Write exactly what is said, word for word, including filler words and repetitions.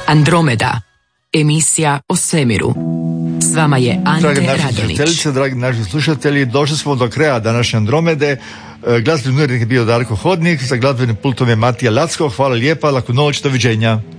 Andromeda, emisija o svemiru. S vama je Ante Dragi naši Radonić. slušateljice, dragi naši slušatelji, došli smo do kraja današnje Andromede. Glazbeni urednik je bio Darko Hodnik, za glazbenim pultom je Matija Lacko. Hvala lijepa, laku noć, doviđenja.